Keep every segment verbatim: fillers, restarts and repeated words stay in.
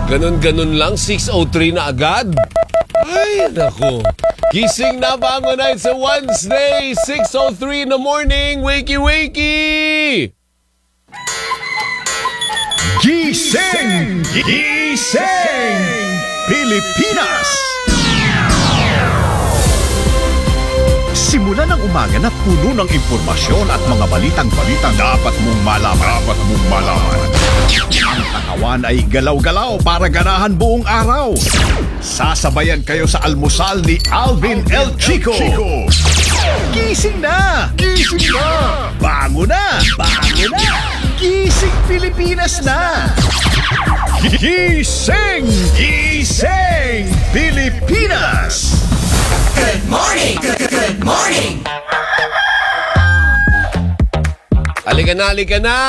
Ganun-ganun lang, six oh three na agad. Ay, naku. Gising na bango na sa Wednesday, six oh three in the morning. Wakey, wakey! Gising! Gising! Pilipinas! Simula ng umaga na puno ng impormasyon at mga balitang-balitang dapat mong malaman. Dapat mong malaman. Ang katawan ay galaw-galaw para ganahan buong araw. Sasabayan kayo sa almusal ni Alvin El Chico. Gising na! Gising na! Bango na! Bango na! Gising Pilipinas na! Gising! Gising Pilipinas! Good morning! Good, good morning! Halika na, halika na!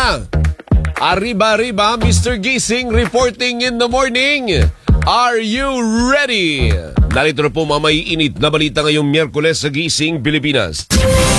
Arriba, arriba, Mister Gising reporting in the morning. Are you ready? Narito na po mamay-init na balita ngayong Miyerkules sa Gising Pilipinas.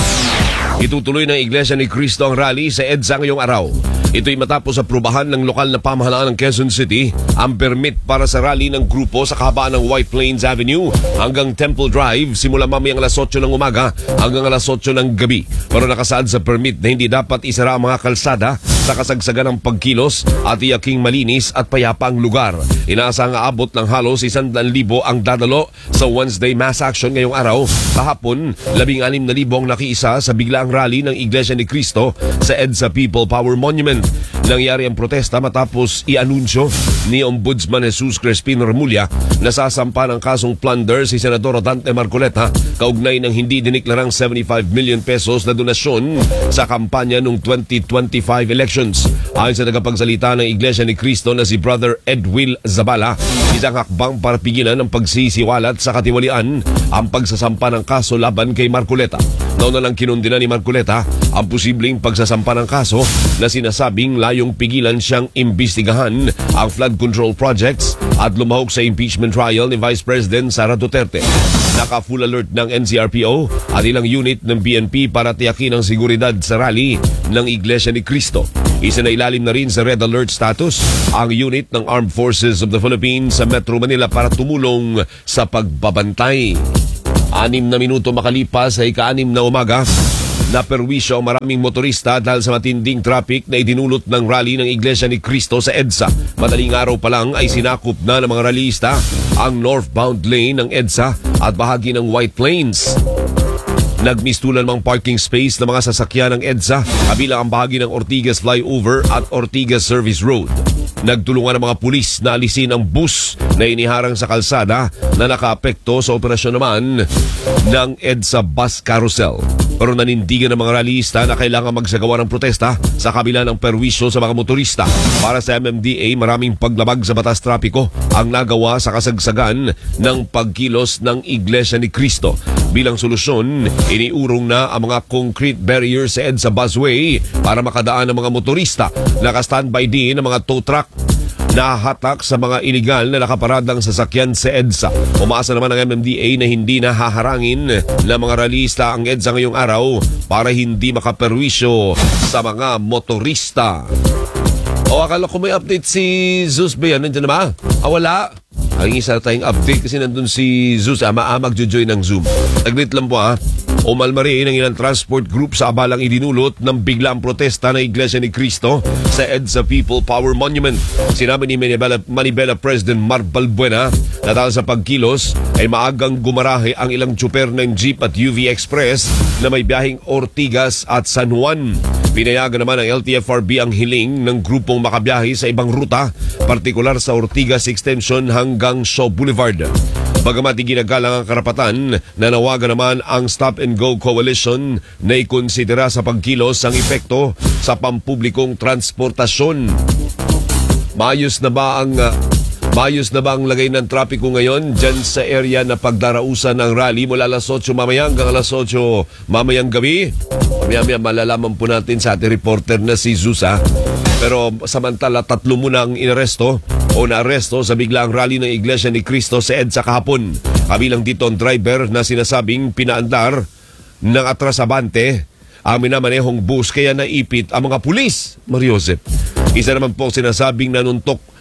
Itutuloy ng Iglesia ni Cristo ang rally sa EDSA ngayong araw. Ito'y matapos aprubahan ng lokal na pamahalaan ng Quezon City ang permit para sa rally ng grupo sa kahabaan ng White Plains Avenue hanggang Temple Drive simula mamayang alas otso ng umaga hanggang alas otso ng gabi. Pero nakasaad sa permit na hindi dapat isara ang mga kalsada sa kasagsagan ng pagkilos at iyaking malinis at payapa ang lugar. Inaasang aabot ng halos isandaan libo ang dadalo sa Wednesday mass action ngayong araw. Kahapon, labing anim na libo ang nakiisa sa biglaang rally ng Iglesia ni Cristo sa EDSA People Power Monument. Nangyari ang protesta matapos i-anunsyo ni Ombudsman Jesus Crespin Remulla na sasampa ng kasong plunder si Senador Dante Marcoleta kaugnay ng hindi diniklarang seventy-five million pesos na donasyon sa kampanya noong twenty twenty-five elections. Ayon sa tagapagsalita ng Iglesia ni Cristo na si Brother Edwil Zabala, isang hakbang para pigilan ang pagsisiwalat sa katiwalian ang pagsasampa ng kaso laban kay Marcoleta. Nauna lang kinundina ni Marcoleta ang posibleng pagsasampa ng kaso na sinasabing layong pigilan siyang imbestigahan ang flood control projects at lumahok sa impeachment trial ni Vice President Sara Duterte. Naka-full alert ng N C R P O at ilang unit ng B N P para tiyakin ang seguridad sa rally ng Iglesia ni Cristo. Isinailalim na rin sa red alert status ang unit ng Armed Forces of the Philippines sa Metro Manila para tumulong sa pagbabantay. Anim na minuto makalipas ay ika-anim na umaga, naperwisyo ang maraming motorista dahil sa matinding traffic na idinulot ng rally ng Iglesia ni Cristo sa EDSA. Madaling araw pa lang ay sinakop na ng mga rallyista ang northbound lane ng EDSA at bahagi ng White Plains. Nagmistulan mang parking space ng mga sasakyan ng EDSA kabilang ang bahagi ng Ortigas Flyover at Ortigas Service Road. Nagtulungan ng mga pulis na alisin ang bus na iniharang sa kalsada na nakaapekto sa operasyon naman ng EDSA Bus Carousel. Pero nanindigan ng mga rallyista na kailangan magsagawa ng protesta sa kabila ng perwisyo sa mga motorista. Para sa M M D A, maraming paglabag sa batas trapiko ang nagawa sa kasagsagan ng pagkilos ng Iglesia ni Cristo. Bilang solusyon, iniurong na ang mga concrete barriers sa EDSA busway para makadaan ng mga motorista. Naka-standby din ang mga tow truck na hatak sa mga iligal na nakaparadang sasakyan sa EDSA. Umaasa naman ang M M D A na hindi na haharangin ng mga rallyista ang EDSA ngayong araw para hindi makaperwisyo sa mga motorista. O akala ko may update si Zeus ba yan? Nandiyan na ba? Ah, wala. Ang isa tayong update kasi nandun si Zeus. Ah, maamag jojoy ng Zoom. Taglit lang po ah. Umalma rin ang ilang transport group sa abalang idinulot ng biglang protesta ng Iglesia ni Cristo sa EDSA People Power Monument. Sinabi ni Manibela, Manibela President Mar Balbuena na dahil sa pagkilos ay maagang gumarahe ang ilang tsuper ng Jeep at U V Express na may biyaheng Ortigas at San Juan. Pinayagan naman ng L T F R B ang hiling ng grupong makabiyahe sa ibang ruta, partikular sa Ortigas Extension hanggang Shaw Boulevard. Bagamat iginagalang ang karapatan, nanawagan naman ang Stop and Go Coalition na ikonsidera sa pagkilos ang epekto sa pampublikong transportasyon. Maayos na ba ang uh, maayos na ba ang lagay ng trapiko ngayon dyan sa area na pagdarausan ng rally mula alas otso mamaya hanggang alas otso mamayang gabi? Maya-maya malalaman po natin sa ating reporter na si Zusa. Pero samantala tatlo muna ang inaresto o naaresto sa biglaang rally ng Iglesia ni Cristo sa EDSA kahapon. Kabilang dito ang driver na sinasabing pinaandar ng atrasabante ang minamanehong bus kaya naipit ang mga pulis. Mariosep. Isa naman po sinasabing nanuntok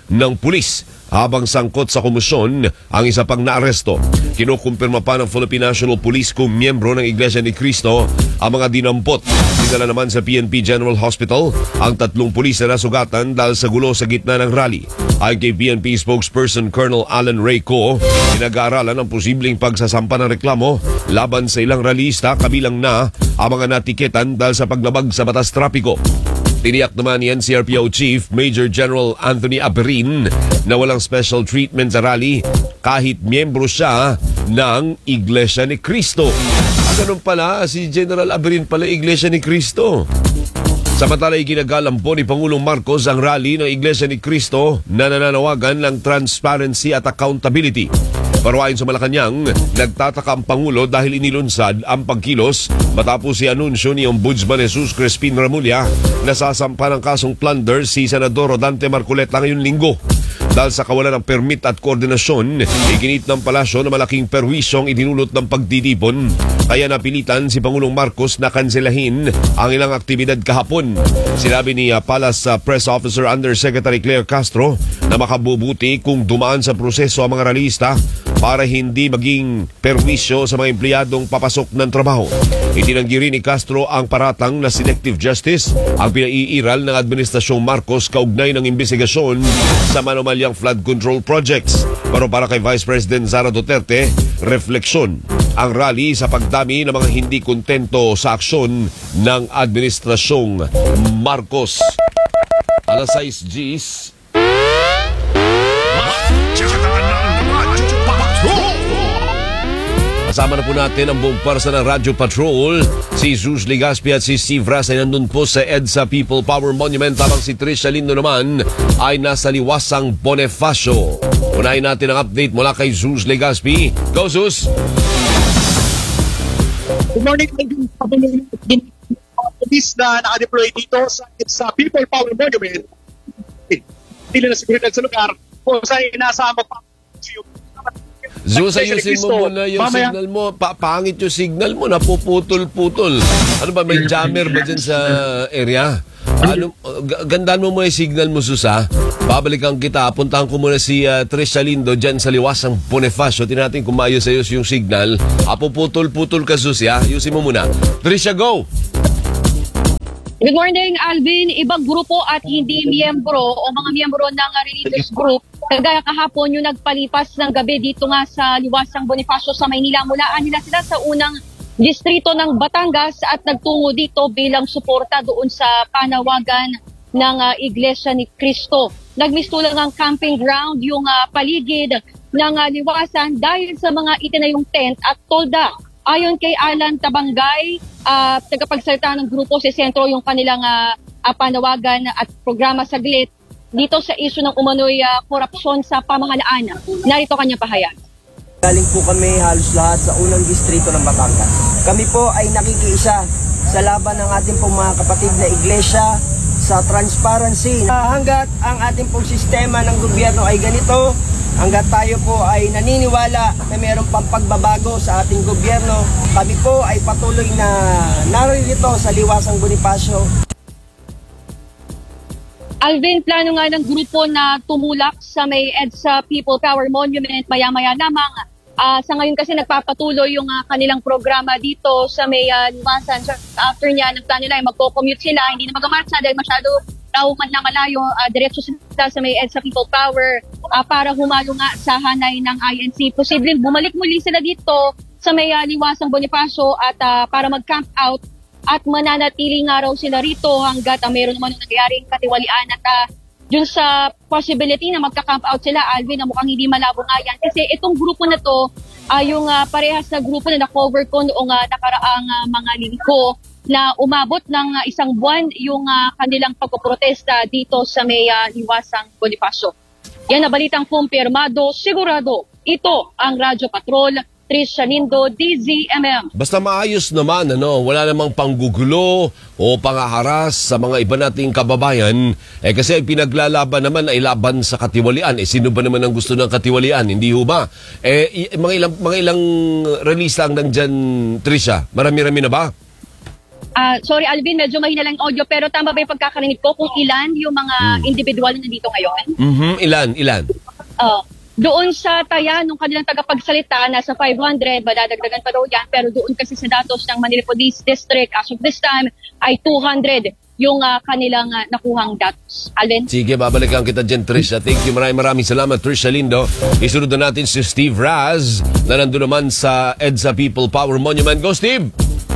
ng pulis. Habang sangkot sa komisyon ang isa pang naaresto. Kinukumpirma pa ng Philippine National Police kung miyembro ng Iglesia ni Cristo ang mga dinampot. Dinala naman sa P N P General Hospital ang tatlong pulis na nasugatan dahil sa gulo sa gitna ng rally. Ayon kay P N P spokesperson Colonel Alan Rayco, pinag-aaralan ang posibleng pagsasampa ng reklamo laban sa ilang rallyista, kabilang na ang mga natiketan dahil sa paglabag sa batas trapiko. Tiniyak naman ni N C R P O Chief Major General Anthony Aberin na walang special treatment sa rally kahit miyembro siya ng Iglesia ni Cristo. Ah, ganun pala, si General Aberin pala Iglesia ni Cristo. Samantala, iginagalampo ni Pangulong Marcos ang rally ng Iglesia ni Cristo na nananawagan ng transparency at accountability. Pero ayon sa Malacanang, nagtataka ang Pangulo dahil inilunsad ang pagkilos matapos si anunsyo ni Ombudsman Jesus Crispin Remulla na sasampa ng kasong plunder si Senador Rodante Marcoleta ngayong linggo. Dahil sa kawalan ng permit at koordinasyon, iginit ng palasyo na malaking perwisyong idinulot ng pagdidipon. Kaya napilitan si Pangulong Marcos na kanselahin ang ilang aktibidad kahapon. Sinabi ni uh, Palace uh, Press Officer Undersecretary Claire Castro na makabubuti kung dumaan sa proseso ang mga ralista para hindi maging perwisyo sa mga empleyadong papasok ng trabaho. Itinanggi rin ni Castro ang paratang na selective justice ang pinaiiral ng Administrasyong Marcos kaugnay ng imbestigasyon sa manumalyang flood control projects. Pero para kay Vice President Sara Duterte, refleksyon ang rally sa pagdami ng mga hindi kontento sa aksyon ng Administrasyong Marcos. Alas sais Gs. Kasama na po natin ang buong parsa ng Radyo Patrol. Si Zeus Legaspi at si Steve Ras ay nandun po sa EDSA People Power Monument, habang si Trisha Lindo naman ay nasa Liwasang Bonifacio. Unahin natin ang update mula kay Zeus Legaspi. Go, Zeus! Good morning, din police na nakadeploy dito sa, sa People Power Monument. Hindi na seguridad sa lugar kung saan inasama pa yung Zeus, ayusin mo muna yung Mamaya. signal mo. Pa pangit yung signal mo, napuputol-putol. Ano ba, may jammer ba dyan sa area? Ano, g- gandaan mo muna yung signal mo, Zeus, ha? Babalikan kita. Puntahan ko muna si uh, Trisha Lindo dyan sa Liwasang Bonifacio. Tingnan natin kung maayos-ayos yung signal. Apuputol-putol ka, Zeus, ha? Ayusin mo muna. Trisha, go! Good morning, Alvin. Ibang grupo at hindi miyembro o mga miyembro ng religious group, kagaya kahapon yung nagpalipas ng gabi dito nga sa Liwasang Bonifacio sa Maynila. Mulaan nila sila sa unang distrito ng Batangas at nagtungo dito bilang suporta doon sa panawagan ng uh, Iglesia ni Cristo. Nagmistulang ang camping ground yung uh, paligid ng uh, Liwasan dahil sa mga itinayong tent at tolda. Ayon kay Alan Tabangay, uh, tagapagsalita ng grupo, si sentro yung kanilang uh, uh, panawagan at programa saglit dito sa isyu ng umano'y uh, korupsyon sa pamahalaan. Narito kanya pahayag. Galing po kami halos lahat sa unang distrito ng Batangas. Kami po ay nakikiisa sa laban ng ating pong mga kapatid na iglesia sa transparency. Uh, hanggat ang ating pong sistema ng gobyerno ay ganito, hanggat tayo po ay naniniwala na mayroon pang pagbabago sa ating gobyerno, kami po ay patuloy na naririto sa Liwasang Bonifacio. Alvin, plano nga ng grupo na tumulak sa may EDSA People Power Monument maya-maya lamang. Uh, sa ngayon kasi nagpapatuloy yung uh, kanilang programa dito sa may uh, Liwasan. So, after niya, nagplano na magko-commute sila, hindi na magamarcha dahil masyado raw man na malayo, uh, diretso sila sa may EDSA People Power uh, para humalo nga sa hanay ng I N C. Posibleng bumalik muli sila dito sa may uh, Liwasang Bonifacio at uh, para mag-camp out at mananatili nga raw sila rito hanggat uh, mayroon naman nangyayaring katiwalian at uh, dun sa possibility na magka-camp out sila, Alvin, na mukhang hindi malabo nga yan. Kasi itong grupo na to, uh, yung uh, parehas na grupo na na-cover ko noong uh, nakaraang uh, mga linggo na umabot ng uh, isang buwan yung uh, kanilang pagpoprotesta dito sa may uh, Liwasang Bonifacio. Yan na balitang kumpirmado, sigurado. Ito ang Radyo Patrol, Trisha Lindo, D Z M M. Basta maayos naman, ano, wala namang panggugulo o pangaharas sa mga iba nating kababayan. Eh kasi ang pinaglalaban naman ay laban sa katiwalian. Eh sino ba naman ang gusto ng katiwalian? Hindi ho ba? Eh mga ilang, mga ilang release lang nandyan, Trisha? Marami-rami na ba? Ah, sorry Alvin, medyo mahina lang yung audio pero tama ba yung pagkakarinig ko kung ilan yung mga individual na nandito ngayon? Mhm, ilan, ilan? Uh, doon sa taya nung kanilang tagapagsalita, nasa five hundred, madadagdagan pa daw yan, pero doon kasi sa datos ng Manila Police District, as of this time, ay two hundred yung uh, kanilang uh, nakuhang datos. Alvin? Sige, babalikan kita dyan, Trisha. Thank you, maraming maraming salamat, Trisha Lindo. Isunod na natin si Steve Raz na nandun naman sa EDSA People Power Monument. Go, Steve!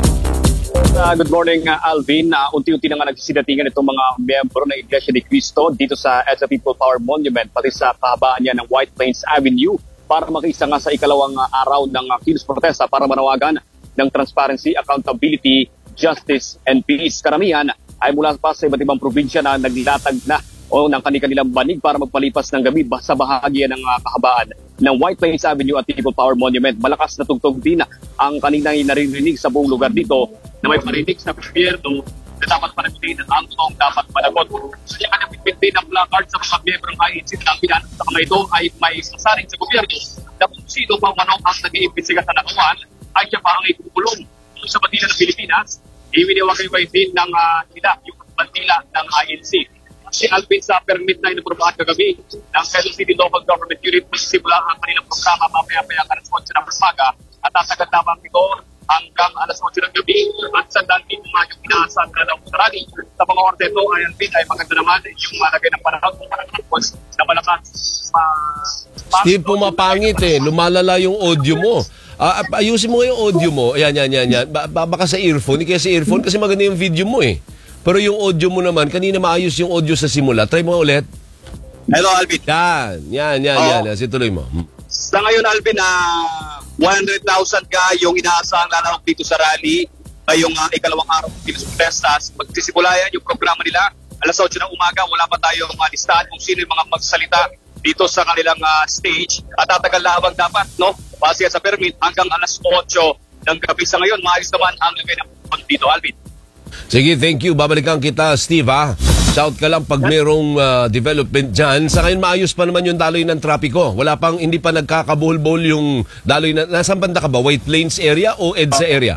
Uh, good morning, uh, Alvin. Uh, unti-unti na nga nagsisidatingan itong mga miyembro ng Iglesia ni Cristo dito sa EDSA People Power Monument, pati sa pahabaan niya ng White Plains Avenue para makiisa nga sa ikalawang uh, araw ng uh, kilos protesta para manawagan ng transparency, accountability, justice, and peace. Karamihan ay mula pa sa iba't ibang probinsya na naglatag na o ng kanilang banig para magpalipas ng gabi sa bahagi ng uh, kahabaan ng White Plains Avenue at People Power Monument. Malakas na tugtog din ang kaninang naririnig sa buong lugar dito na may parinig sa gobyerno na dapat panagutin ang toong dapat managot. So yung kanyang bitbit din ang placard sa mga miyembrong I N C ng Pinan sa mga ito ay may sasaring sa gobyerno na kung sino pang manong ang nag-iimbestiga sa nakuhan ay siya pa ang ipukulong. Sa bandila ng Pilipinas, iwiniwagay din ng uh, nila yung bandila ng I N C. Si Alvin sa permit na inaprubahan kagabi ng Quezon City Local Government Unit magsisimula ang kanilang programa mamaya-maya alas otso ng umaga at tatagad lamang ito hanggang alas otso ng gabi at sa dati ng mga yung inaasahan na ng sarali. Sa mga ordeto ay Alvin ay maganda naman yung malagay ng panahon na malakas. Uh, Steve, pumapangit eh. Lumalala yung audio mo. Uh, ayusin mo yung audio mo. Ayan, yan, yan, yan. Ba- baka sa earphone. Hindi kaya sa earphone kasi maganda yung video mo eh. Pero yung audio mo naman, kanina maayos yung audio sa simula. Try mo ulit. Hello, Alvin. Yan, yan, yan, Oo. yan. Kasi tuloy mo. Sa ngayon, Alvin, na uh, one hundred thousand ka yung inaasahang lalawak dito sa rally ngayong uh, ikalawang araw ng Kilos Protestas. Magsisimula yan yung programa nila. Alas otso ng umaga, wala pa tayong uh, listahan kung sino yung mga magsalita dito sa kanilang uh, stage. At tatagal lamang dapat, no? Base sa permit hanggang alas otso ng gabi. Sa ngayon, maayos naman ang lagay ng dito, Alvin. Sige, thank you. Babalikan kita, Steve, ha? Shout ka lang pag mayroong uh, development dyan. Sa ngayon, maayos pa naman yung daloy ng trapiko. Wala pang, hindi pa nagkakabuhol-buhol yung daloy na... Nasaan banda ka ba? White Plains area o EDSA area?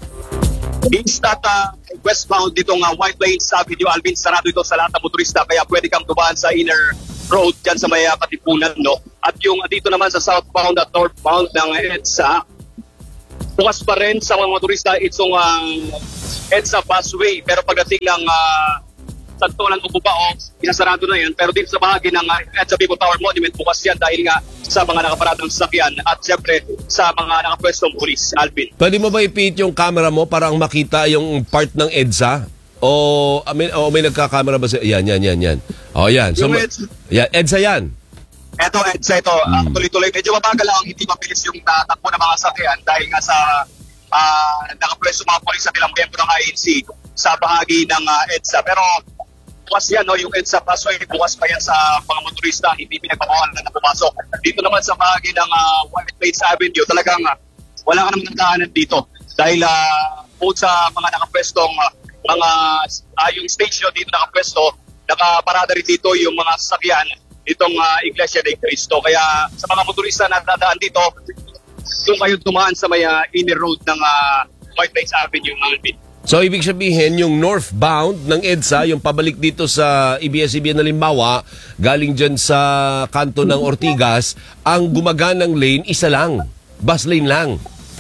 East at uh, westbound dito nga White Plains Avenue, Alvin, sarado ito sa lahat ng motorista kaya pwede kang dumaan sa inner road dyan sa may uh, Katipunan, no? At yung uh, dito naman sa southbound at northbound ng EDSA, bukas pa rin sa mga motorista itong uh, EDSA busway. Pero pagdating ng uh, Santolan o Bubao, isasarado na yan. Pero dito sa bahagi ng uh, EDSA People Power Monument, bukas yan dahil nga sa mga nakaparadang sasakyan at siyempre sa mga nakapwestong pulis, Alvin. Pwede mo ba ipihit yung camera mo para ang makita yung part ng EDSA? O, I mean, o may nagkakamera ba sa... Yan, yan, yan, yan. O, yan. So, Yung ma- EDSA. yan, EDSA yan. Eto, EDSA ito, uh, tuloy-tuloy. Medyo mabagal lang, hindi mabilis yung tatakbo ng mga sasakyan dahil nga sa uh, nakapwesto mga pulis sa bilang miyembro ng I N C sa bahagi ng uh, EDSA. Pero bukas yan, no, yung EDSA busway, bukas pa yan sa mga motorista, hindi pinagpapawalan na pumasok. Dito naman sa bahagi ng uh, White Plains Avenue, talagang uh, wala ka naman nagdaanan dito. Dahil uh, bukod sa mga nakapwestong uh, mga, uh, yung stage nyo dito nakapwesto, nakaparada rin dito yung mga sasakyan itong uh, Iglesia ni Cristo. Kaya sa mga motorista na dadaan dito, kung kayo dumaan sa may uh, inner road ng uh, White Plains Avenue, Alvin. So, ibig sabihin, yung northbound ng EDSA, yung pabalik dito sa A B S C B N Halimbawa, galing dyan sa kanto ng Ortigas, ang gumaganang lane, isa lang. Bus lane lang.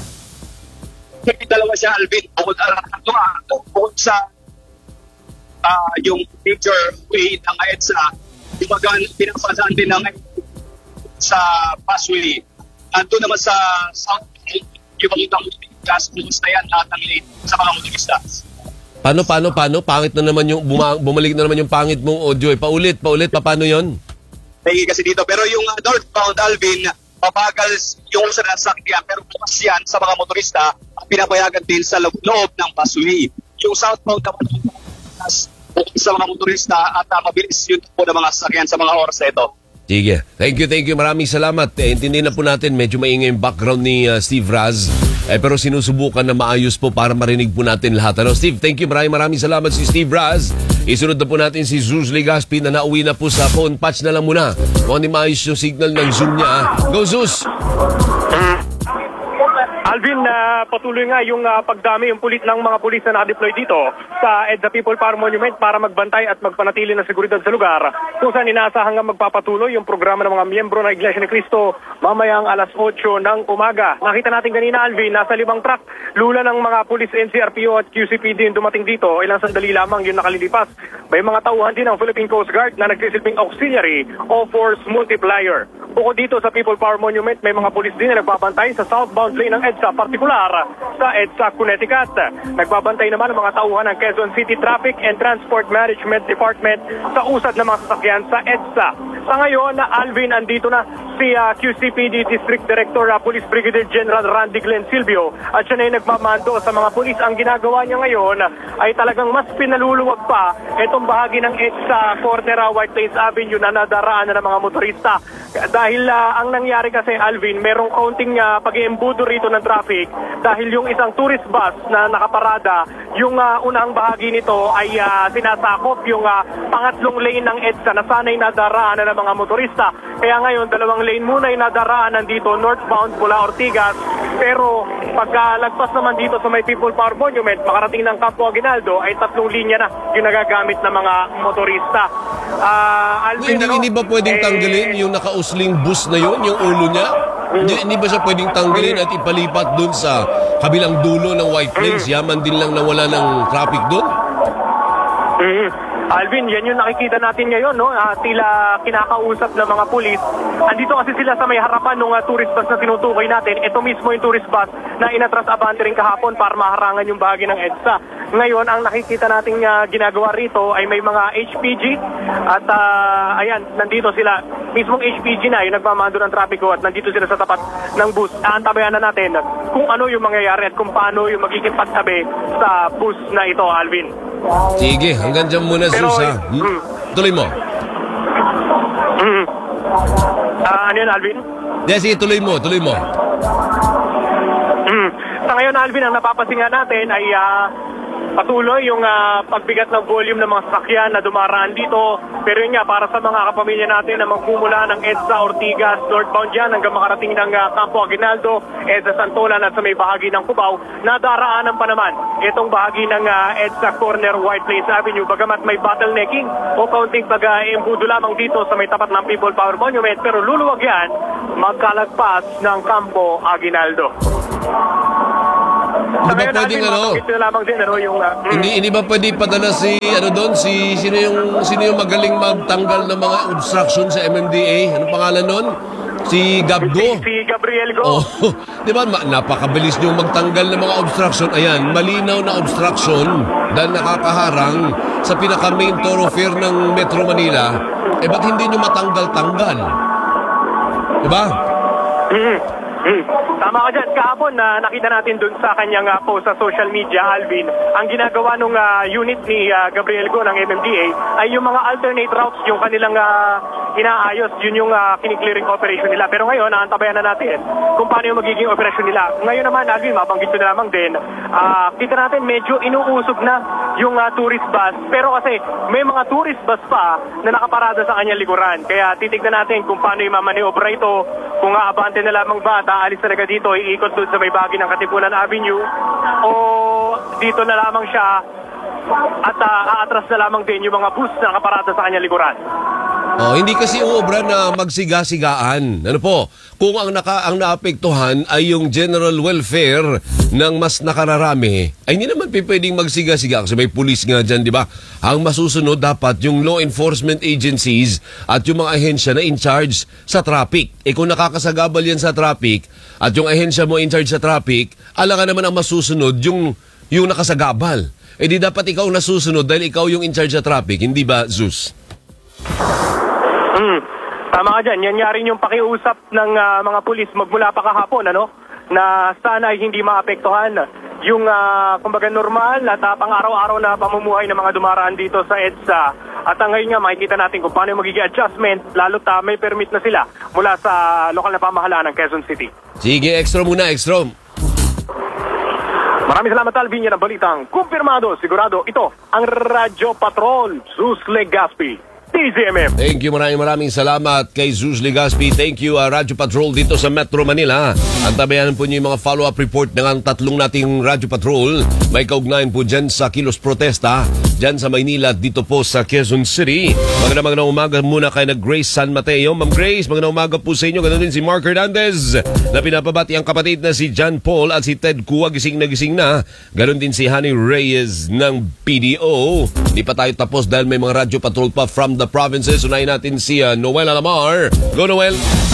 May dalawa siya, Alvin. Bukod, uh, bukod sa uh, yung major way ng EDSA, gumagan, pinapasan din ng sa busway. Ando naman sa south, yung mga gas, bukas na yan lahat ng lane sa mga motorista. Paano, paano, paano? Pangit na naman yung, buma- bumalik na naman yung pangit mong audio. Eh. Paulit, paulit, pa, paano yun? May kasi dito. Pero yung uh, northbound, Alvin, mabagal yung usa na sakyan. Pero bukas yan sa mga motorista, pinapayagan din sa loob, loob ng busway. Yung southbound naman, sa mga motorista at uh, mabilis yun po ng mga sasakyan sa mga oras na ito. Sige. Thank you, thank you. Maraming salamat. Eh, intindihin na po natin, medyo maingay yung background ni uh, Steve Raz. Eh, pero sinusubukan na maayos po para marinig po natin lahat. Ano, Steve, thank you. Maraming maraming salamat si Steve Raz. Isunod na po natin si Zeus Legaspi na nauwi na po sa phone patch na lang muna. Kung hindi maayos yung signal ng Zoom niya. Ah. Go, Zeus! Alvin, uh, patuloy nga yung uh, pagdami, yung pulit ng mga pulis na nakadeploy dito sa EDSA People Power Monument para magbantay at magpanatili ng seguridad sa lugar, kung saan inaasahan nga magpapatuloy yung programa ng mga miyembro ng Iglesia ni Cristo mamayang alas otso ng umaga. Nakita natin kanina, Alvin, nasa limang truck, lula ng mga pulis N C R P O at Q C P D yung dumating dito. Ilang sandali lamang yung nakalilipas. May mga tauhan din ng Philippine Coast Guard na nagsisilbing auxiliary o force multiplier. Bukod dito sa People Power Monument, may mga pulis din na nagbabantay sa southbound lane ng EDSA, partikular sa EDSA Connecticut. Nagbabantay naman ang mga tauhan ng Quezon City Traffic and Transport Management Department sa usad ng mga sasakyan sa EDSA. Sa ngayon, Alvin, andito na si uh, Q C P D District Director uh, Police Brigadier General Randy Glenn Silvio at siya na yung nagmamando sa mga pulis. Ang ginagawa niya ngayon ay talagang mas pinaluluwag pa itong bahagi ng EDSA corner uh, White Plains Avenue na nadaraan na ng mga motorista. Dahil uh, ang nangyari kasi, Alvin, merong kaunting uh, pag-iembudo rito ng traffic dahil yung isang tourist bus na nakaparada, yung uh, unang bahagi nito ay uh, sinasakop yung uh, pangatlong lane ng EDSA na sana'y nadaraanan ng mga motorista. Kaya ngayon, dalawang lane muna yung nadaraanan dito, northbound mula Ortigas. Pero pagkalagpas naman dito sa may People Power Monument, makarating ng Campo Aguinaldo, ay tatlong linya na yung nagagamit ng mga motorista. Uh, Alvin, hindi, ano, hindi ba pwedeng eh, tanggalin yung nakausling bus na yun, yung ulo niya? Hindi, hindi ba siya pwedeng tanggalin at ipalipat dun sa kabilang dulo ng White Plains? Yaman din lang nawala ng traffic dun? Mm-hmm. Alvin, yan yung nakikita natin ngayon, no? Uh, tila kinakausap ng mga pulis. Andito kasi sila sa may harapan ng uh, tourist bus na tinutukoy natin. Ito mismo yung tourist bus na inatras abante rin kahapon para maharangan yung bahagi ng EDSA. Ngayon, ang nakikita nating uh, ginagawa rito ay may mga H P G at uh, ayan, nandito sila. Mismong H P G na yung nagmamando ng trapiko at nandito sila sa tapat ng bus. Aantabayan na natin kung ano yung mangyayari at kung paano yung magiging pagtabi sa bus na ito, Alvin. Sige, hanggang dyan muna, Pero, Sus, ha? Hmm? mm, Tuloy mo. Mm, uh, ano yun, Alvin? Yes, sige, tuloy mo, tuloy mo. Mm, sa ngayon, Alvin, ang napapasinga natin ay uh, patuloy yung uh, pagbigat ng volume ng mga sasakyan na dumaraan dito. Pero yun nga, para sa mga kapamilya natin na magmumula ng EDSA Ortigas, northbound dyan hanggang makarating ng uh, Campo Aguinaldo, EDSA Santolan at sa may bahagi ng Cubao, nadaraanan pa naman itong bahagi ng uh, EDSA Corner White Plains Avenue. Bagamat may bottlenecking o kaunting pag-iembudo lamang dito sa may tapat ng People Power Monument, pero luluwag yan magkalagpas ng Campo Aguinaldo. Hindi ba pwedeng ano? Lamang din, ano yung, uh, mm. Hindi, hindi ba pwede padala si, ano doon, si, sino yung, sino yung magaling magtanggal ng mga obstruction sa M M D A? Anong pangalan nun? Si Gabgo? Si, si Gabriel Go. Oh, di ba, ma- napakabilis niyong magtanggal ng mga obstruction. Ayan, malinaw na obstruction dahil nakakaharang sa pinaka-main thoroughfare ng Metro Manila. Eh, ba't hindi niyo matanggal-tanggal? Di ba? Mm. Hmm. Tama ka dyan. Kahapon na uh, nakita natin dun sa kanyang uh, post sa social media, Alvin, ang ginagawa ng uh, unit ni uh, Gabriel Go ng M M D A ay yung mga alternate routes, yung kanilang uh, inaayos, yun yung uh, kiniklearing operation nila. Pero ngayon, naantabayan na natin kung paano yung magiging operasyon nila. Ngayon naman, Alvin, mabanggit ko na lamang din, uh, kita natin medyo inuusog na yung uh, tourist bus. Pero kasi may mga tourist bus pa na nakaparada sa kanyang likuran. Kaya titignan natin kung paano yung mamaniobra ito, kung aabante na lamang ba, aalis talaga dito, iikot doon sa may bahagi ng Katipunan Avenue, o dito na lamang siya at uh, aatras na lamang din yung mga bus na nakaparada sa kanyang likuran. Oh, hindi kasi uobra na magsiga-sigaan. Ano po? Kung ang naka ang naapektuhan ay yung general welfare ng mas nakararami, ay hindi naman pwedeng magsiga-siga kasi may pulis nga dyan, di ba? Ang masusunod dapat yung law enforcement agencies at yung mga ahensya na in charge sa traffic. Eh kung nakakasagabal yan sa traffic at yung ahensya mo in charge sa traffic, alangan naman ang masusunod yung yung nakasagabal. Eh di dapat ikaw nasusunod dahil ikaw yung in charge sa traffic, hindi ba, Zeus? Hmm. Tama ka dyan. Yan nga rin yung pakiusap ng uh, mga pulis magmula pa kahapon, ano? Na sana ay hindi maapektuhan yung uh, kumbaga normal at uh, pang-araw-araw na pamumuhay ng mga dumaraan dito sa EDSA. At uh, ngayon nga makikita natin kung paano yung magiging adjustment, lalo't uh, may permit na sila mula sa lokal na pamahalaan ng Quezon City. Sige, extra muna, extra. Maraming salamat, Alvin. Yan ang balitang kumpirmado, sigurado. Ito ang Radyo Patrol, Zeus Legaspi. D Z M M. Thank you, maraming maraming salamat kay Zeus Legaspi. Thank you, uh, Radyo Patrol dito sa Metro Manila. Antabayan po niyo yung mga follow-up report ng tatlong nating Radyo Patrol. May kaugnayan po dyan sa Kilos Protesta, dyan sa Maynila, dito po sa Quezon City. Magandang magandang umaga muna kay na Grace San Mateo. Ma'am Grace, magandang umaga po sa inyo. Ganoon din si Mark Hernandez na pinapabati ang kapatid na si John Paul at si Ted Kua, gising na gising na. Ganoon din si Honey Reyes ng P D O. Di pa tayo tapos dahil may mga Radyo Patrol pa from the provinces. Unahin natin si uh, Noel Alamar. Go, Noel!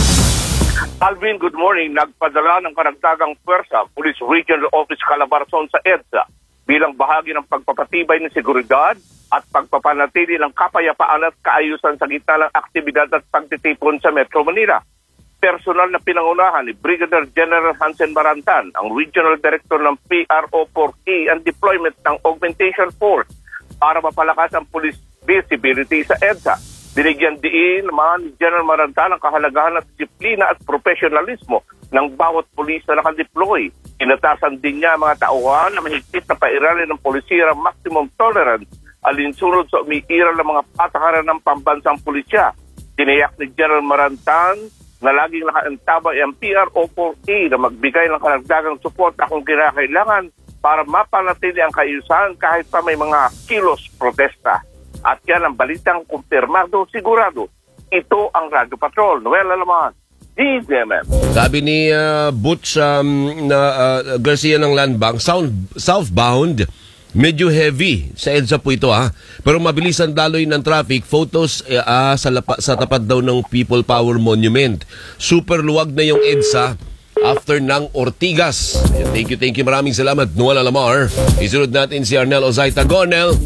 Alvin, good morning. Nagpadala ng karagdagang puwersa Police Regional Office Calabarzon sa EDSA bilang bahagi ng pagpapatibay ng seguridad at pagpapanatili ng kapayapaan at kaayusan sa gitna ng aktibidad at pagtitipon sa Metro Manila. Personal na pinangunahan ni Brigadier General Hansen Marantan, ang Regional Director ng P R O four E ang deployment ng Augmentation Force para mapalakas ang police visibility sa EDSA. Binigyan diin naman ni General Marantan ang kahalagahan at disiplina at profesionalismo ng bawat pulis na nakadeploy. Inatasan din niya ang mga tauhan na mahigpit na pairalin ng polisiya ang maximum tolerance alinsunod sa umiiral ng mga patakaran ng pambansang pulisya. Tiniyak ni General Marantan na laging nakaantabay ang P R O four E na magbigay ng karagdagang suporta kung kinakailangan para mapanatili ang kaayusan kahit pa may mga kilos protesta. At yan ang balitang kumpirmado, sigurado. Ito ang Radyo Patrol. Noel Alaman, D Z M M. Sabi ni uh, Butch um, na uh, Garcia ng Land Bank, sound, southbound, medyo heavy. Sa EDSA po ito ha. Pero mabilis ang daloy ng traffic. Photos uh, sa, lapa, sa tapat daw ng People Power Monument. Super luwag na yung EDSA after ng Ortigas. Thank you, thank you. Maraming salamat, Noel Alamar. Isunod natin si Arnel Ozaita. Go, Arnel!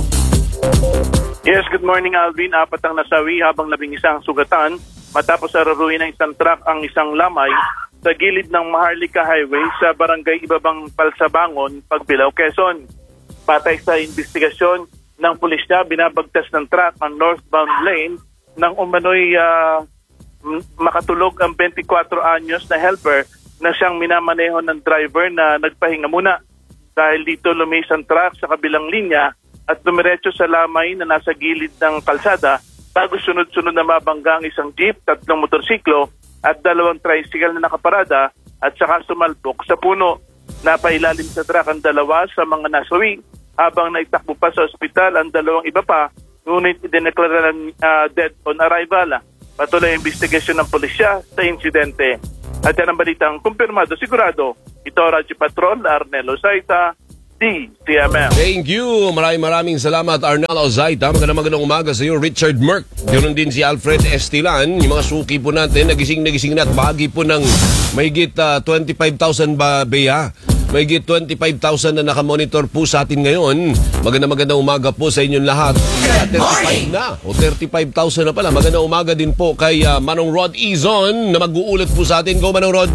Yes, good morning Alvin. Apat ang nasawi habang labing isang sugatan matapos araruhin ng isang truck ang isang lamay sa gilid ng Maharlika Highway sa barangay Ibabang Palsabangon, Pagbilao, Quezon. Patay sa investigasyon ng pulisya, binabagtas ng truck ang northbound lane nang umano'y uh, makatulog ang twenty-four anyos na helper na siyang minamaneho ng driver na nagpahinga muna. Dahil dito lumis ang truck sa kabilang linya at dumiretso sa lamay na nasa gilid ng kalsada bago sunod-sunod na mabangga ang isang jeep, tatlong motorsiklo at dalawang tricycle na nakaparada at saka sumalpok sa puno. Napailalim sa truck ang dalawa sa mga nasawi habang naitakbo pa sa ospital ang dalawang iba pa, ngunit idineklara ng uh, dead on arrival. Patuloy ang investigasyon ng pulisya sa insidente. At yan ang balitang kumpirmado sigurado. Ito Radyo Patrol, Arnel Ozaita, D Z M M. Thank you. Maraming maraming salamat, Arnel Ozaita. Magandang magandang umaga sa iyo, Richard Merck. Ganoon din si Alfred Estilan. Yung mga suki po natin, nagising nagising na at bahagi po ng mahigit uh, twenty-five thousand ba beya. Mahigit twenty-five thousand na nakamonitor po sa atin ngayon. Magandang magandang umaga po sa inyong lahat. thirty-five na o thirty-five thousand na pala. Magandang umaga din po kay uh, Manong Rod Izon na mag-uulat po sa atin. Go, Manong Rod.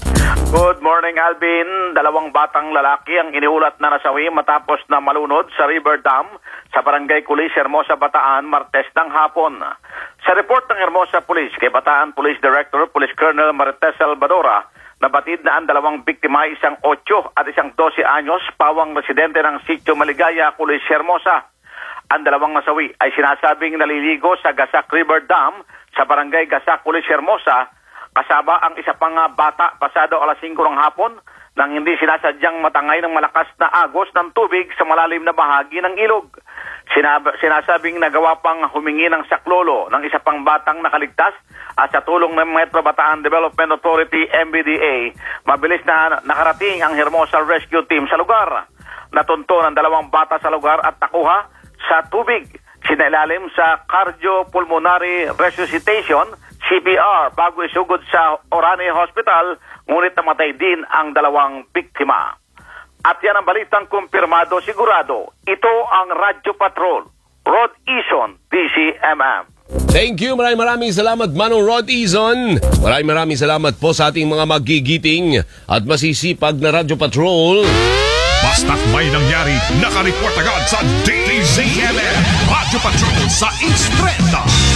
Good morning, Alvin. Dalawang batang lalaki ang iniulat na nasawi matapos na malunod sa River Dam sa Barangay Kulis, Hermosa, Bataan, Martes ng hapon. Sa report ng Hermosa Police kay Bataan Police Director, Police Colonel Marites Salvadora, nabatid na ang dalawang biktima, isang otso at isang dose anyos, pawang residente ng Sitio Maligaya, Kulis, Hermosa. Ang dalawang nasawi ay sinasabing naliligo sa Gasak River Dam sa Barangay Gasak, Kulis, Hermosa, kasama ang isa pang bata pasado alas singko ng hapon nang hindi sinasadyang matangay ng malakas na agos ng tubig sa malalim na bahagi ng ilog. Sinab- sinasabing nagawa pang humingi ng saklolo ng isa pang batang nakaligtas at sa tulong ng Metro Bataan Development Authority M B D A, mabilis na nakarating ang Hermosa Rescue Team sa lugar. Natunto ng dalawang bata sa lugar at nakuha sa tubig. Sinailalim sa Cardiopulmonary Resuscitation C P R bago isugod sa Orani Hospital, ngunit namatay din ang dalawang biktima. At yan ang balitang kumpirmado sigurado. Ito ang Radyo Patrol, Rod Izon, D C M M. Thank you. Maraming maraming salamat, Manong Rod Izon. Maraming maraming salamat po sa ating mga magigiting at masisipag na Radyo Patrol. Basta't may nangyari, nakareport agad sa D Z M M Radyo Patrol sa East Trend.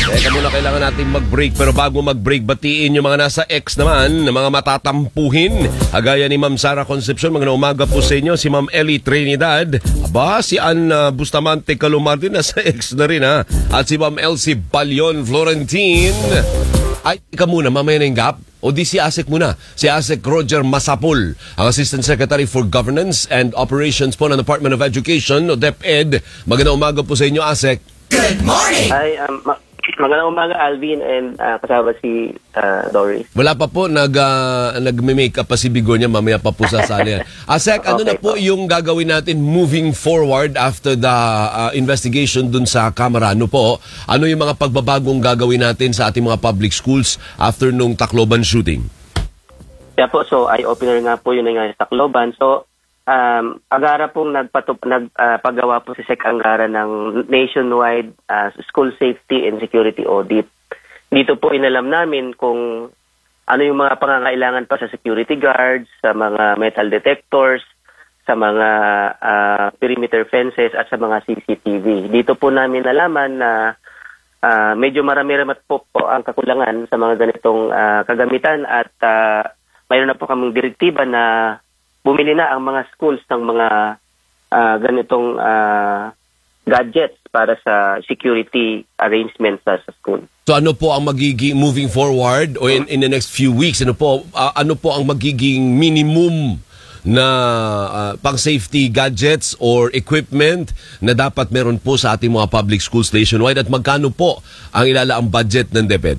Teka muna, kailangan natin mag-break. Pero bago mag-break, batiin yung mga nasa X naman, na mga matatampuhin. Agaya ni Ma'am Sara Concepcion, magandang umaga po sa inyo. Si Ma'am Ellie Trinidad. Aba, si Ann uh, Bustamante Calumar din, nasa X na rin ha. At si Ma'am Elsie Balion Florentine. Ay, ika muna, mamaya na yung gap. O di si ASEC muna. Si ASEC Roger Masapul, ang Assistant Secretary for Governance and Operations po ng Department of Education, o DepEd. Magandang umaga po sa inyo, ASEC. Good morning! Hi, um, ma- magandang umaga, Alvin, and uh, kasama si uh, Doris. Wala pa po, nag, uh, nag-make up pa si Bigonya, mamaya pa po sasali. ASEC, ano okay, na po, po yung gagawin natin moving forward after the uh, investigation dun sa Kamara? Ano po? Ano yung mga pagbabagong gagawin natin sa ating mga public schools after nung Tacloban shooting? Yeah po, so eye-opener nga po yun nga sa Tacloban. So, Um, Angara pong nagpatup, nagpagawa uh, po si Sec Angara ng nationwide uh, school safety and security audit. Dito po inalam namin kung ano yung mga pangangailangan pa sa security guards, sa mga metal detectors, sa mga uh, perimeter fences at sa mga C C T V. Dito po namin nalaman na uh, medyo marami-ramat po, po ang kakulangan sa mga ganitong uh, kagamitan at uh, mayroon na po kaming direktiba na bumili na ang mga schools ng mga uh, ganitong uh, gadgets para sa security arrangements sa, sa school. So ano po ang magiging moving forward o in, in the next few weeks, ano po uh, ano po ang magiging minimum na uh, pang-safety gadgets or equipment na dapat meron po sa ating mga public schools nationwide at magkano po ang ilalaang budget ng DepEd?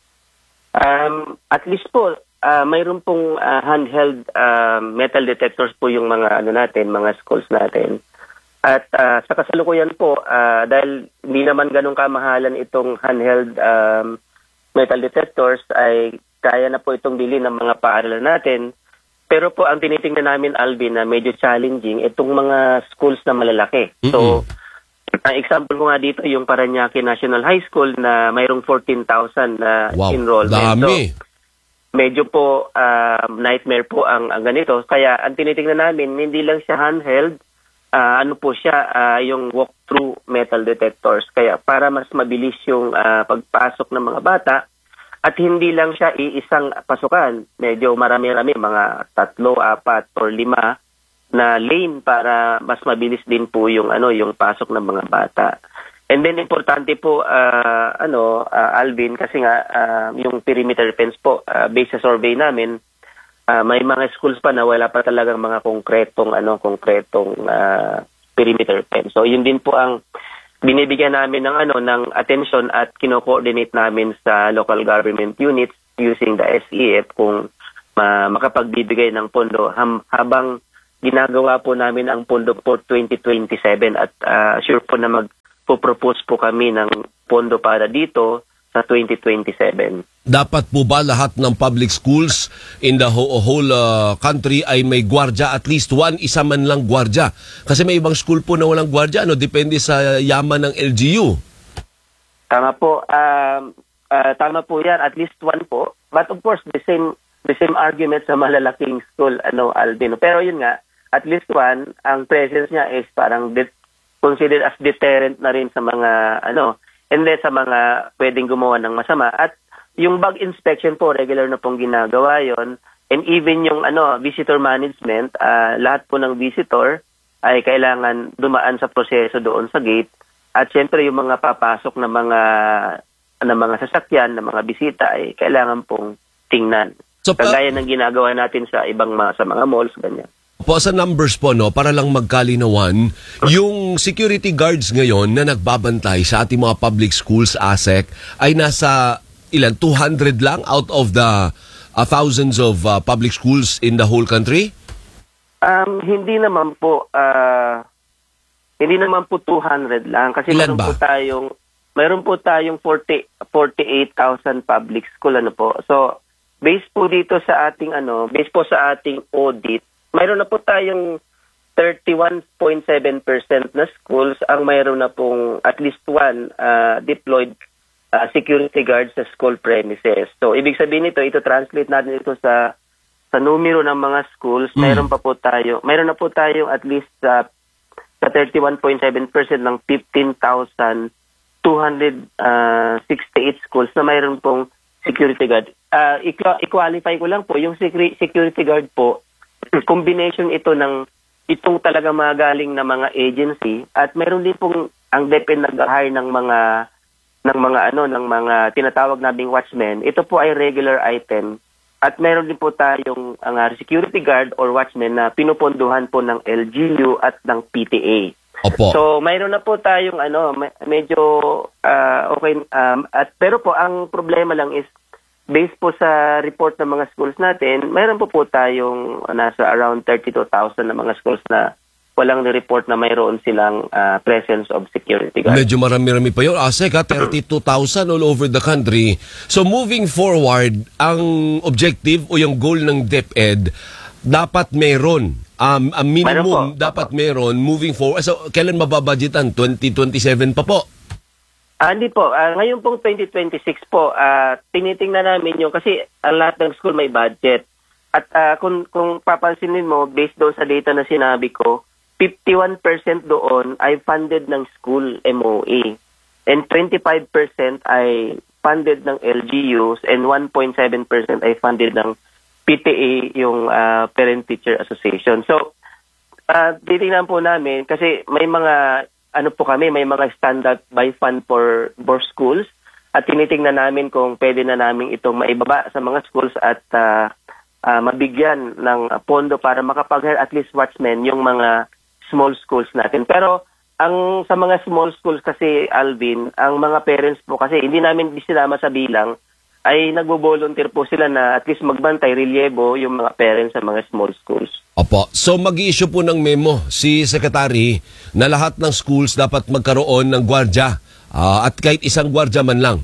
Um, at least po Uh, mayroon pong uh, handheld uh, metal detectors po yung mga ano natin, mga schools natin. At uh, sa kasalukuyan po, uh, dahil hindi naman ganun kamahalan itong handheld um, metal detectors, ay kaya na po itong bilhin ng mga paaralan natin. Pero po ang tinitingnan namin, Alvin, na medyo challenging itong mga schools na malalaki. Mm-hmm. So, ang example ko nga dito, yung Parañaque National High School na mayroong fourteen thousand na wow, enrollment. Dami. So, medyo po uh, nightmare po ang, ang ganito. Kaya ang tinitingnan namin, hindi lang siya handheld, uh, ano po siya, uh, yung walk-through metal detectors. Kaya para mas mabilis yung uh, pagpasok ng mga bata at hindi lang siya iisang pasukan. Medyo marami-rami, mga tatlo, apat, or lima na lane para mas mabilis din po yung, ano, yung pasok ng mga bata. And then importante po uh, ano uh, Alvin, kasi nga uh, yung perimeter fence po uh, based sa survey namin, uh, may mga schools pa na wala pa talagang mga konkretong ano konkretong uh, perimeter fence. So yun din po ang binibigyan namin ng ano ng attention at kino-coordinate namin sa local government units using the S E F kung uh, makapagbibigay ng pondo ham- habang ginagawa po namin ang pondo for twenty twenty-seven at uh, sure po na mag po-propose po kami ng pondo para dito sa twenty twenty-seven. Dapat po ba lahat ng public schools in the whole, whole uh, country ay may gwardya? At least one, isa man lang gwardya. Kasi may ibang school po na walang gwardya. Ano? Depende sa yaman ng L G U. Tama po. Uh, uh, tama po yan. At least one po. But of course, the same the same argument sa malalaking school, ano, Albino. Pero yun nga, at least one, ang presence niya is parang de- considered as deterrent na rin sa mga ano, and then sa mga pwedeng gumawa ng masama. At yung bag inspection po, regular na pong ginagawa yon. And even yung ano visitor management, uh, lahat po ng visitor ay kailangan dumaan sa proseso doon sa gate. At syempre yung mga papasok na mga na mga sasakyan, na mga bisita ay kailangan pong tingnan. So, kagaya ng ginagawa natin sa ibang mga, sa mga malls, ganyan. Po sa numbers po, no, para lang magkalinawan, yung security guards ngayon na nagbabantay sa ating mga public schools, ASEC, ay nasa ilan, two hundred lang out of the uh, thousands of uh, public schools in the whole country? Um, hindi naman po, uh, hindi naman po two hundred lang. Kasi ilan meron ba? po tayong, meron po tayong forty, forty-eight thousand public school, ano po. So, based po dito sa ating, ano, based po sa ating audit, mayroon na po tayong thirty-one point seven percent na schools ang mayroon na pong at least one uh, deployed uh, security guard sa school premises. So, ibig sabihin nito, ito translate natin ito sa sa numero ng mga schools. Mm. Mayroon pa po tayo, mayroon na po tayong at least uh, sa thirty-one point seven percent ng fifteen thousand two hundred sixty-eight schools na mayroon pong security guard. Uh, i-qualify ko lang po, yung security guard po, combination ito ng itong talaga mga galing na mga agency at mayroon din pong ang DepEd nag-hire ng mga ng mga ano ng mga tinatawag naming watchmen. Ito po ay regular item at mayroon din po tayong ang uh, security guard or watchman na pinupondohan po ng L G U at ng P T A. Opo. So mayroon na po tayong ano medyo uh, okay um, at pero po ang problema lang is based po sa report ng mga schools natin, mayroon po po tayong uh, nasa around thirty-two thousand na mga schools na walang ni-report na mayroon silang uh, presence of security guards. Medyo marami-rami pa yun. Asek, ha? thirty-two thousand all over the country. So moving forward, ang objective o yung goal ng DepEd, dapat meron. Um, ang minimum dapat meron moving forward. So kailan mababudgetan? twenty twenty-seven pa po? Ah, hindi po. Uh, ngayon pong twenty twenty-six po, uh, tinitingnan namin yung kasi ang lahat ng school may budget. At uh, kung, kung papansinin mo, based doon sa data na sinabi ko, fifty-one percent doon ay funded ng school M O A. And twenty-five percent ay funded ng L G Us and one point seven percent ay funded ng P T A, yung uh, Parent-Teacher Association. So, uh, titingnan po namin kasi may mga ano po kami, may mga standard by fund for, for schools at tinitingnan namin kung pwede na namin itong maibaba sa mga schools at uh, uh, mabigyan ng pondo para makapag-hire at least watchmen yung mga small schools natin. Pero ang sa mga small schools kasi, Alvin, ang mga parents po kasi hindi namin sinama sa bilang ay nagbo-volunteer po sila na at least magbantay, relyebo yung mga parents sa mga small schools. Opo. So mag-i-issue po ng memo si Secretary na lahat ng schools dapat magkaroon ng gwardya uh, at kahit isang gwardya man lang.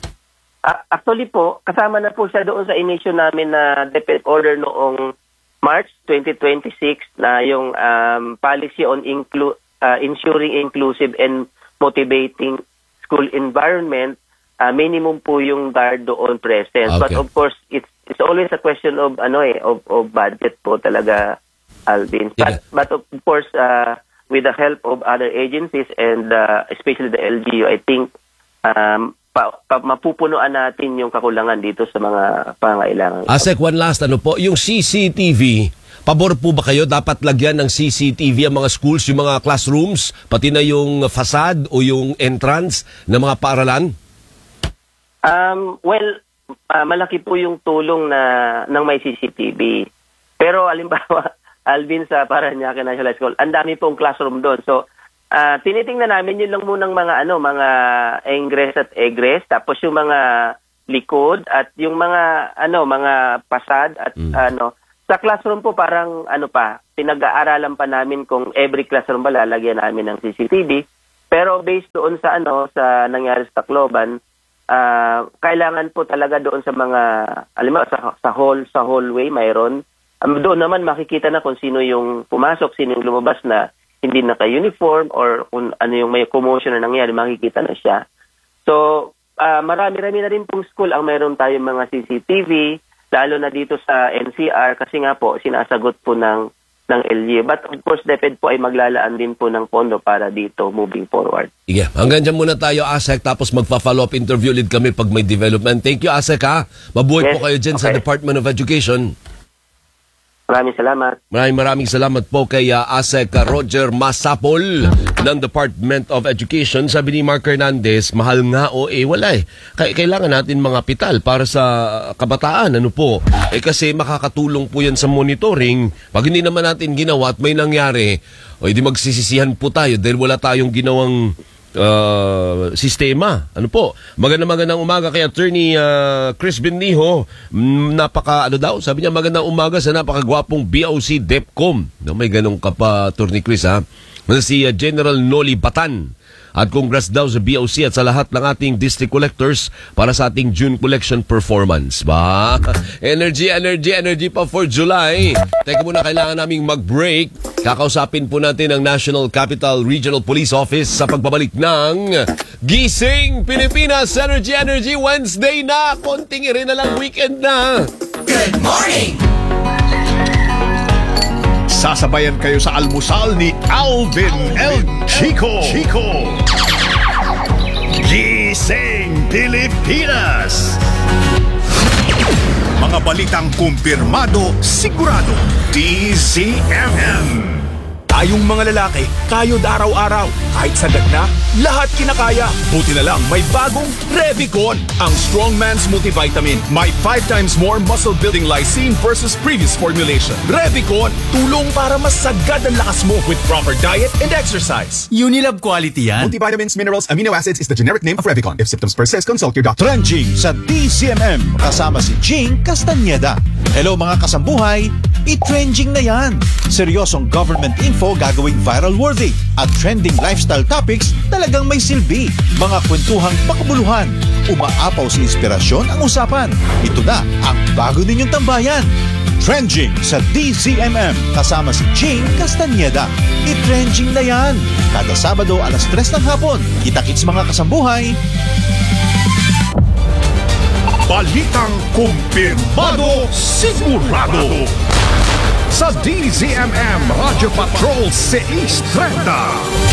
Uh, actually po, kasama na po siya doon sa in-issue namin na DepEd order noong March twenty twenty-six na yung um, policy on inclu- uh, ensuring inclusive and motivating school environment. Uh, minimum po yung guard doon present. Okay. But of course, it's it's always a question of ano eh of, of budget po talaga, Alvin. But, yeah. but of course, uh, with the help of other agencies and uh, especially the L G U, I think um, pa, pa, mapupunuan natin yung kakulangan dito sa mga pangailangan. Asek, one last ano po, yung C C T V, pabor po ba kayo dapat lagyan ng C C T V ang mga schools, yung mga classrooms, pati na yung facade o yung entrance ng mga paaralan? Um, well, uh, malaki po yung tulong na ng may C C T V. Pero alimbawa, Alvin, sa Parañaque National School, ang dami pong classroom doon. So, uh, tinitingnan namin yun lang munang mga ano, mga ingress at egress, tapos yung mga likod at yung mga ano, mga pasad at mm. ano. Sa classroom po parang ano pa, pinag-aaralan pa namin kung every classroom ba lalagyan namin ng C C T V. Pero based doon sa ano, sa nangyari sa Tacloban, Uh, kailangan po talaga doon sa mga alam mo sa, sa hall sa hallway mayroon um, doon naman makikita na kung sino yung pumasok, sino yung lumabas na hindi naka-uniform or kung ano yung may commotion na nangyari, makikita na siya. So uh, marami-rami na rin pong school ang mayroon tayong mga C C T V lalo na dito sa N C R kasi nga po sinasagot po ng ng L G U. But of course, DepEd po ay maglalaan din po ng pondo para dito moving forward. Sige, hanggang dyan muna tayo, Asek, tapos magpa-follow up interview ulit kami pag may development. Thank you, Asek, ha? Mabuhay yes, po kayo dyan okay. sa Department of Education. Maraming salamat. Maraming maraming salamat po kay uh, Asek Roger Masapol ng Department of Education. Sabi ni Mark Hernandez, mahal nga o eh wala eh. Kailangan natin mga pital para sa kabataan. Ano po? Eh kasi makakatulong po yan sa monitoring. Pag hindi naman natin ginawa at may nangyari, o hindi magsisisihan po tayo dahil wala tayong ginawang Uh, sistema. Ano po? Magandang magandang umaga kay Attorney uh, Chris Bendijo. Napaka ano daw? Sabi niya magandang umaga sa napakagwapong B O C DepCom. No, may ganun ka pa, Attorney Chris, ha? Si uh, General Noli Batan. At congrats daw sa B O C at sa lahat ng ating district collectors para sa ating June collection performance. Ba? Energy, energy, energy pa for July. Teka muna, kailangan naming mag-break. Kakausapin po natin ang National Capital Regional Police Office sa pagbabalik ng Gising Pilipinas. Energy, energy, Wednesday na. Konting rin na lang, weekend na. Good morning! Sasabayan kayo sa almusal ni Alvin El Chico. Chico. Gising Pilipinas! Mga balitang kumpirmado, sigurado, D Z M M. Tayong mga lalaki, kayod araw-araw. Kahit sagad na, lahat kinakaya. Buti na lang, may bagong Revicon, ang Strong Man's Multivitamin. May five times more muscle-building lysine versus previous formulation. Revicon, tulong para mas sagad ang lakas mo with proper diet and exercise. Unilab quality yan. Multivitamins, minerals, amino acids is the generic name of Revicon. If symptoms persist, consult your doctor. Trending sa D Z M M kasama si Jing Castañeda. Hello mga kasambuhay, i-trending na yan. Seryosong government info gagawing viral worthy at trending lifestyle topics talagang may silbi. Mga kwentuhang pakabuluhan, umaapaw sa inspirasyon ang usapan. Ito na ang bago ninyong tambayan. Trending sa D Z M M kasama si Jing Castañeda. I-trending na yan. Kada Sabado alas tres ng hapon. Kita-kits mga kasambuhay. Balitang kumpirmado, sigurado. Sa D Z M M Radio Patrol six thirty.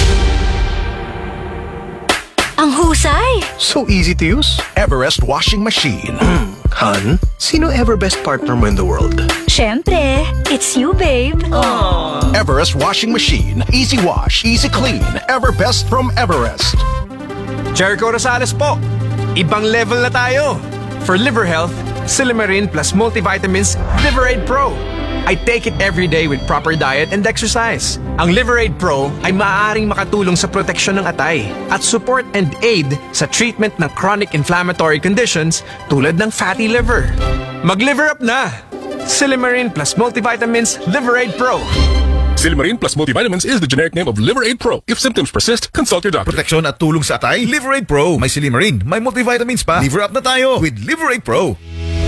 Ang husay! So easy to use. Everest washing machine. Han, sino ever best partner mo in the world? Siyempre, it's you, babe. Aww. Everest washing machine. Easy wash, easy clean. Ever best from Everest. Jericho Rosales po. Ibang level na tayo. For liver health, Silimarin plus multivitamins Liveraid Pro. I take it every day with proper diet and exercise. Ang Liveraid Pro ay maaaring makatulong sa proteksyon ng atay at support and aid sa treatment ng chronic inflammatory conditions tulad ng fatty liver. Mag-liver up na! Silimarin plus multivitamins Liveraid Pro. Silimarin plus multivitamins is the generic name of Liveraid Pro. If symptoms persist, consult your doctor. Proteksyon at tulong sa atay, Liveraid Pro. May Silimarin, may multivitamins pa. Liver up na tayo with Liveraid Pro.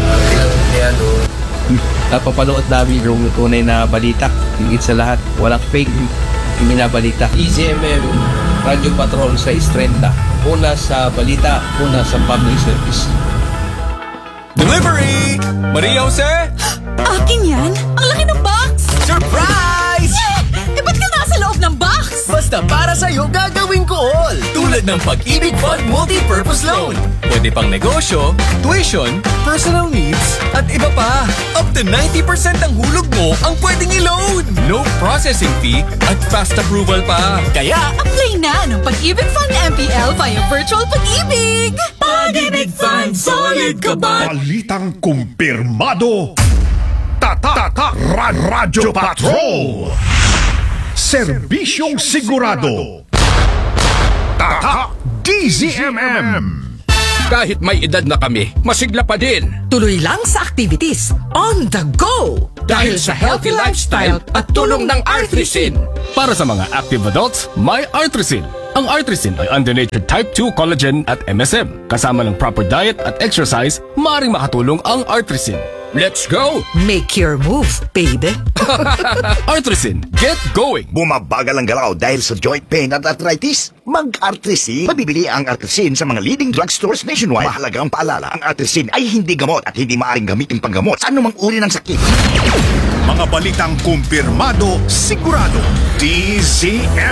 Napapanood namin yung tunay na balita. Higit sa lahat, walang fake binabalita. D Z M M, Radio Patrol sa Istrenda. Una sa balita, una sa public service. Delivery! Maria Jose? Akin yan? Ang laki ng box! Surprise! Eh, ba't ka nasa loob ng box? Basta para sa'yo gagawin ko all. Tulad ng Pag-ibig Fund Multi-Purpose Loan. Pwede pang negosyo, tuition, personal needs, at iba pa. Up to ninety percent ng hulog mo ang pwedeng i-loan. No processing fee at fast approval pa. Kaya, apply na ng Pag-ibig Fund M P L via Virtual Pag-ibig. Pag-ibig Fund, solid ka ba? Balitang kumpirmado. Tata, tata, Radyo Patrol. Serbisyong sigurado. Tata, D Z M M. Kahit may edad na kami, masigla pa din. Tuloy lang sa activities, on the go! Dahil sa healthy lifestyle at tulong ng Artrisin. Para sa mga active adults, may Artrisin. Ang Artrisin ay under natured type two collagen at M S M. Kasama ng proper diet at exercise, maaaring makatulong ang Artrisin. Let's go! Make your move, baby! Artrisin, get going! Bumabagal ang galaw dahil sa joint pain at arthritis? Mag-Artrisin. Mabibili ang Artrisin sa mga leading drugstores nationwide. Mahalagang paalala, ang Artrisin ay hindi gamot at hindi maaaring gamitin panggamot sa anumang uri ng sakit. Mga balitang kumpirmado, sigurado, D Z M M.